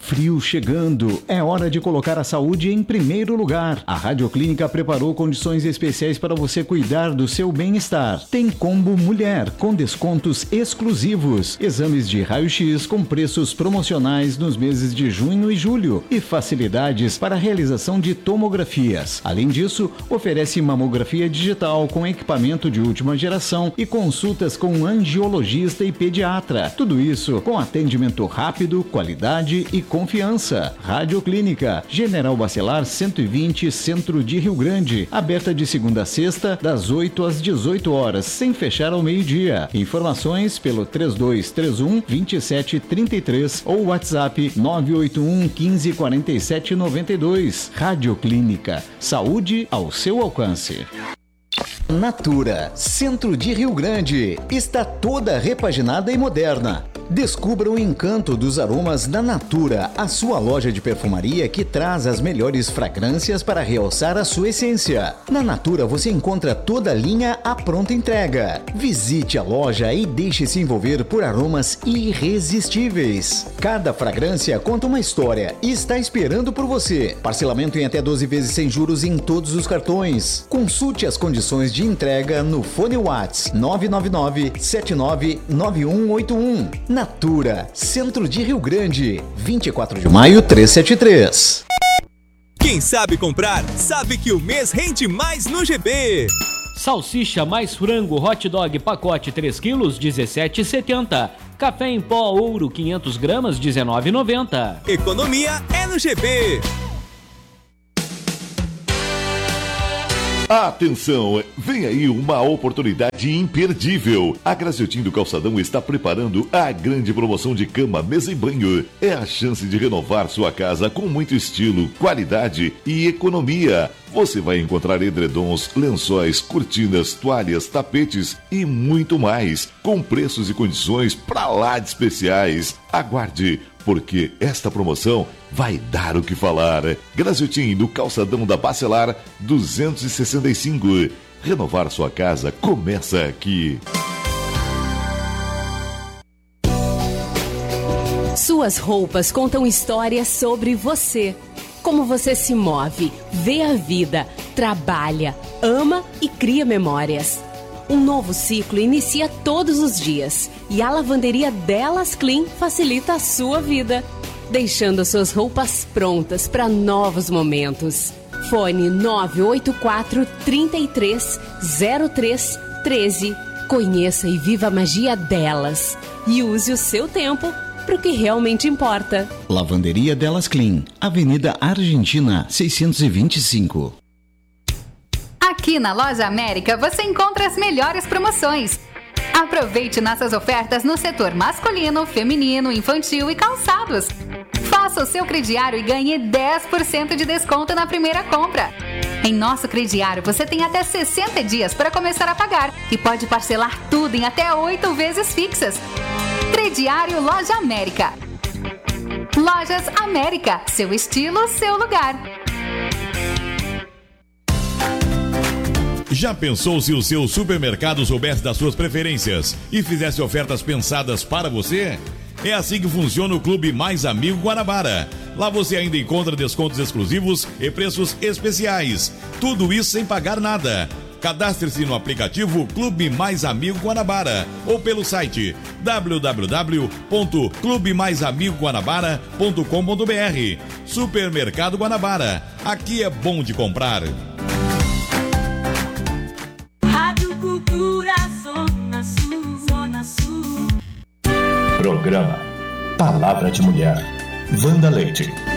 Frio chegando, é hora de colocar a saúde em primeiro lugar. A Radioclínica preparou condições especiais para você cuidar do seu bem-estar. Tem combo mulher, com descontos exclusivos, exames de raio-x com preços promocionais nos meses de junho e julho e facilidades para a realização de tomografias. Além disso, oferece mamografia digital com equipamento de última geração e consultas com um angiologista e pediatra. Tudo isso com atendimento rápido, qualidade e confiança. Radioclínica, General Bacelar 120, Centro de Rio Grande. Aberta de segunda a sexta, das 8 às 18 horas, sem fechar ao meio-dia. Informações pelo 3231-2733 ou WhatsApp 981 15 47 92. Radioclínica, saúde ao seu alcance. Natura, Centro de Rio Grande, está toda repaginada e moderna. Descubra o encanto dos aromas da Natura, a sua loja de perfumaria que traz as melhores fragrâncias para realçar a sua essência. Na Natura você encontra toda a linha à pronta entrega. Visite a loja e deixe-se envolver por aromas irresistíveis. Cada fragrância conta uma história e está esperando por você. Parcelamento em até 12 vezes sem juros em todos os cartões. Consulte as condições de entrega no fone WhatsApp 999-799181. Natura, Centro de Rio Grande, 24 de maio 373. Quem sabe comprar, sabe que o mês rende mais no GB. Salsicha mais frango hot dog pacote 3 quilos, 17,70. Café em pó ouro 500 gramas, 19,90. Economia é no GB. Atenção, vem aí uma oportunidade imperdível. A Graziotin do Calçadão está preparando a grande promoção de cama, mesa e banho. É a chance de renovar sua casa com muito estilo, qualidade e economia. Você vai encontrar edredons, lençóis, cortinas, toalhas, tapetes e muito mais, com preços e condições pra lá de especiais. Aguarde, porque esta promoção vai dar o que falar. Graziotin do Calçadão da Bacelar 265. Renovar sua casa começa aqui. Suas roupas contam histórias sobre você. Como você se move, vê a vida, trabalha, ama e cria memórias. Um novo ciclo inicia todos os dias e a lavanderia Delas Clean facilita a sua vida, deixando suas roupas prontas para novos momentos. Fone 984 33 03 13. Conheça e viva a magia delas e use o seu tempo para o que realmente importa. Lavanderia Delas Clean, Avenida Argentina 625. Aqui na Loja América você encontra as melhores promoções. Aproveite nossas ofertas no setor masculino, feminino, infantil e calçados. Faça o seu crediário e ganhe 10% de desconto na primeira compra. Em nosso crediário você tem até 60 dias para começar a pagar e pode parcelar tudo em até 8 vezes fixas. Crediário Loja América. Lojas América, seu estilo, seu lugar. Já pensou se o seu supermercado soubesse das suas preferências e fizesse ofertas pensadas para você? É assim que funciona o Clube Mais Amigo Guanabara. Lá você ainda encontra descontos exclusivos e preços especiais. Tudo isso sem pagar nada. Cadastre-se no aplicativo Clube Mais Amigo Guanabara ou pelo site www.clubemaisamigoguanabara.com.br. Supermercado Guanabara. Aqui é bom de comprar. Rádio Cultura Zona Sul, Zona Sul. Programa Palavra de Mulher. Wanda Leite.